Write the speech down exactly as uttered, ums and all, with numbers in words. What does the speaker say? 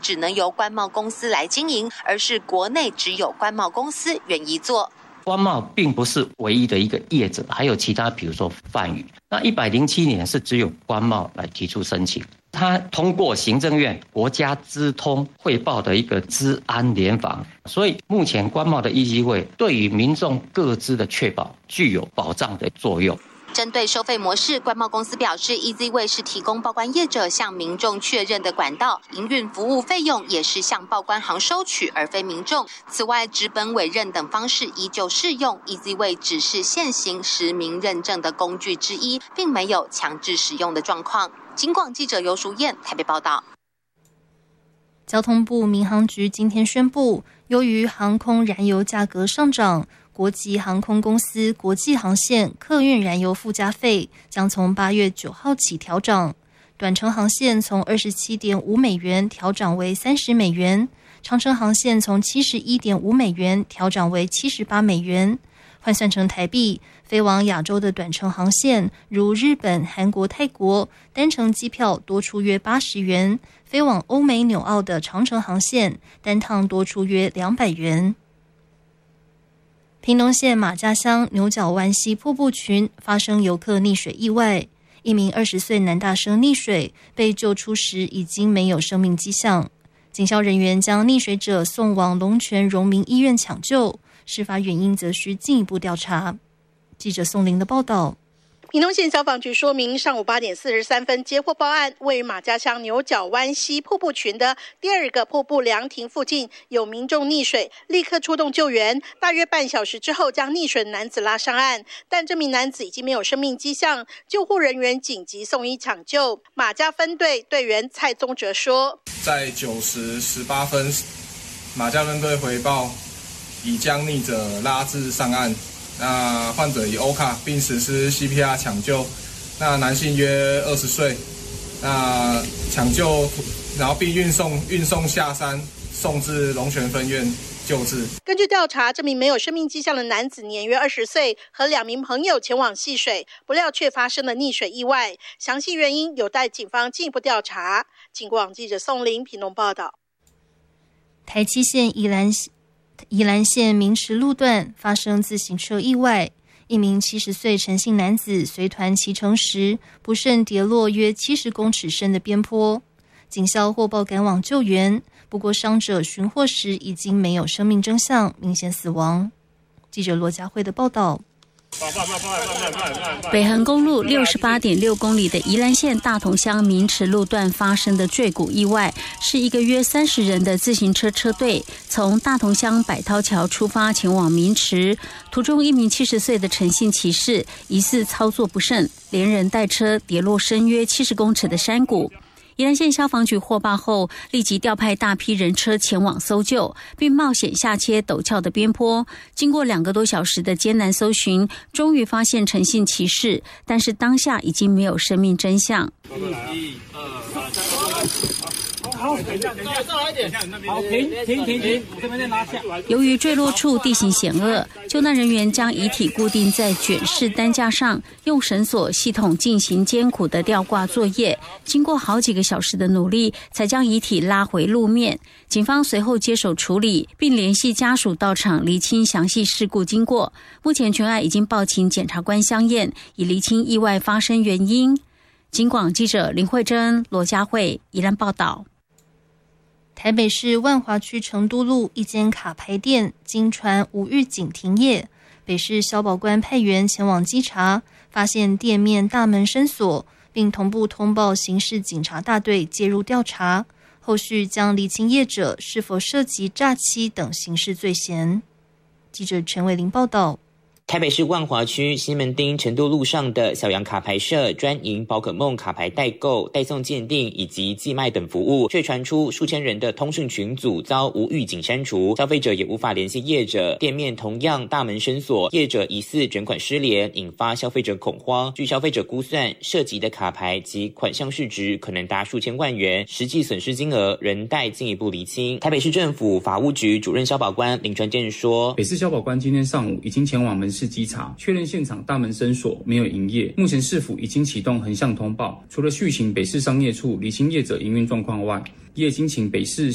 只能由关贸公司来经营，而是国内只有关贸公司愿意做。 关贸并不是唯一的一个业者，还有其他，比如说泛宇。那一百零七年是只有关贸来提出申请，它通过行政院国家资通汇报的一个资安联防，所以目前关贸的 Easyway 对于民众个资的确保具有保障的作用。 针对收费模式，关贸公司表示 ，Easyway 是提供报关业者向民众确认的管道，营运服务费用也是向报关行收取，而非民众。此外，纸本委任等方式依旧适用 ，Easyway 只是现行实名认证的工具之一，并没有强制使用的状况。警广记者游淑燕台北报道。 交通部民航局今天宣布，由于航空燃油价格上涨，国际航空公司国际航线客运燃油附加费将从八月九号起调涨，短程航线从二十七点五美元调涨为三十美元，长程航线从七十一点五美元调涨为七十八美元。换算成台币，飞往亚洲的短程航线，如日本、韩国、泰国，单程机票多出约八十元；飞往欧美纽澳的长程航线，单趟多出约两百元。屏东县马家乡牛角湾溪瀑布群发生游客溺水意外，一名二十岁男大生溺水，被救出时已经没有生命迹象。警消人员将溺水者送往龙泉荣民医院抢救，事发原因则需进一步调查。记者宋玲的报道。 屏东县消防局说明，上午八点四十三分接获报案，位于马家乡牛角湾溪瀑布群的第二个瀑布凉亭附近有民众溺水，立刻出动救援，大约半小时之后将溺水的男子拉上岸，但这名男子已经没有生命迹象，救护人员紧急送医抢救。马家分队队员蔡宗哲说， 在九时十八分，马家分队回报已将溺者拉至上岸。那患者以欧卡，并实施 C P R 抢救。那男性约二十岁，那抢救，然后并运送运送下山，送至龙泉分院救治。 根据调查，这名没有生命迹象的男子年约二十岁，和两名朋友前往戏水，不料却发生了溺水意外。详细原因有待警方进一步调查。警广记者宋玲屏东报道。 台七线宜兰宜兰县明池路段发生自行车意外，一名七十岁陈姓男子随团骑乘时，不慎跌落约七十公尺深的边坡。警消获报赶往救援，不过伤者寻获时已经没有生命征象，明显死亡。记者罗家慧的报道。 北横公路六十八点六公里的宜兰县大同乡明池路段发生的坠谷意外，是一个约三十人的自行车车队从大同乡百涛桥出发前往明池，途中一名七十岁的陈姓骑士疑似操作不慎，连人带车跌落深约七十公尺的山谷。宜兰县消防局获报后，立即调派大批人车前往搜救，并冒险下切陡峭的边坡。经过两个多小时的艰难搜寻，终于发现陈姓骑士，但是当下已经没有生命真相。一、二、三，好，等一下，等一下，再来一点。好，停，停，停，停，这边再拿下。由于坠落处地形险恶，救难人员将遗体固定在卷式担架上，用绳索系统进行艰苦的吊挂作业。经过好几个小时的努力，才将遗体拉回路面。警方随后接手处理，并联系家属到场厘清详细事故经过。目前全案已经报请检察官相验，以厘清意外发生原因。警广记者林慧珍、罗佳慧宜兰报道。 台北市万华区成都路一间卡牌店经传无预警停业，北市消保官派员前往稽查，发现店面大门深锁，并同步通报刑事警察大队介入调查，后续将厘清业者是否涉及诈欺等刑事罪嫌。记者陈伟玲报道。 台北市万华区西门町成都路上的小羊卡牌社专营宝可梦卡牌代购、代送鉴定以及寄卖等服务，却传出数千人的通讯群组遭无预警删除，消费者也无法联系业者，店面同样大门深锁，业者疑似卷款失联，引发消费者恐慌。据消费者估算，涉及的卡牌及款项市值可能达数千万元，实际损失金额仍待进一步厘清。台北市政府法务局主任消保官林传健说， 北市消保官今天上午已经前往门市稽查，确认现场大门深锁，没有营业。目前市府已经启动横向通报，除了续请北市商业处厘清业者营运状况外，也经请北市